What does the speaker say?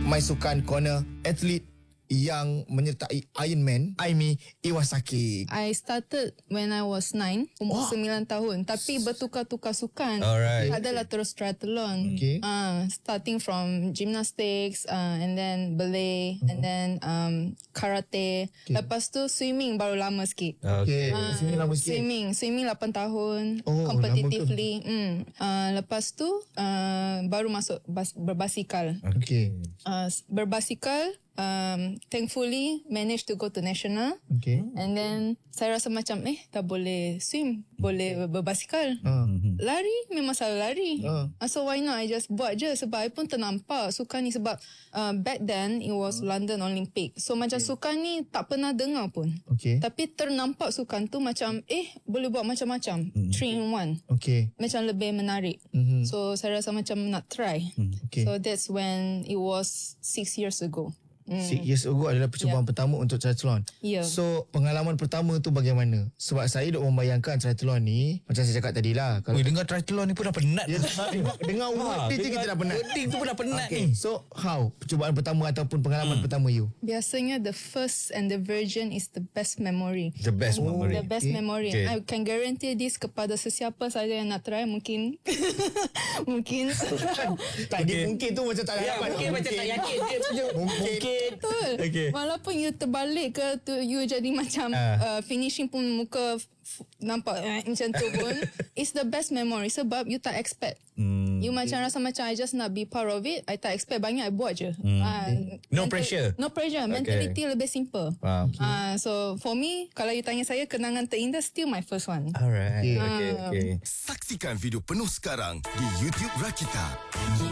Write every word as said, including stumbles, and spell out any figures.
My sukan corner athlete yang menyertai Ironman, Aimi Iwasaki. I started when I was nine, umur Oh. sembilan tahun. Tapi bertukar-tukar sukan. Alright. Adalah terus triathlon. Okay. Uh, starting from gymnastics, uh, and then ballet, Uh-huh. and then um, karate. Okay. Lepas tu swimming baru lama sikit. Okay, Ah, sini lama sikit. Swimming Swimming lapan tahun. Oh, competitively. Mm. Uh, lepas tu uh, baru masuk bas, berbasikal. Okay. Uh, berbasikal, um, thankfully managed to go to national. Okay. And then saya rasa macam eh dah boleh swim, boleh berbasikal. Ah. Lari memang selalu lari. Ah. Uh. So why not I just buat je, sebab I pun ternampak sukan ni, sebab uh, back then it was London Olympic. So macam sukan ni tak pernah dengar pun. Okay. Tapi ternampak sukan tu macam eh boleh buat macam-macam. Three in one. Okay. Macam lebih menarik. Mhm. So saya rasa macam nak try. Okay. So that's when it was six years ago. Six years ago adalah percubaan Yeah. pertama untuk triathlon. Yeah. So pengalaman pertama tu bagaimana? Sebab saya duk membayangkan triathlon ni, macam saya cakap tadi lah, kalau Oi, dengar triathlon ni pun dah penat. dia dengar, dengar wording je kita dah penat. Wording tu pun dah penat Okay. ni. So how percubaan pertama ataupun pengalaman pertama you? Biasanya the first and the virgin is the best memory. The best Oh, memory. The best Okay. memory. Okay. I can guarantee this kepada sesiapa saja yang nak try. Mungkin Mungkin Tadi mungkin tu macam tak Ya, dapat. mungkin macam tak yakin dia tu. Mungkin. Betul. Okay. Walaupun you terbalik ke tu, you jadi macam Ah. uh, finishing pun muka f- nampak eh, macam tu pun. It's the best memory sebab you tak expect. Hmm. You macam rasa macam I just nak be part of it. I tak expect banyak, I buat je. Hmm. Ah, No pressure. No pressure. Mentality lebih simple. Faham. Ah, so for me, kalau you tanya saya kenangan terindah, still my first one. Alright. Okay. Okay, okay. Saksikan video penuh sekarang di YouTube Rakita.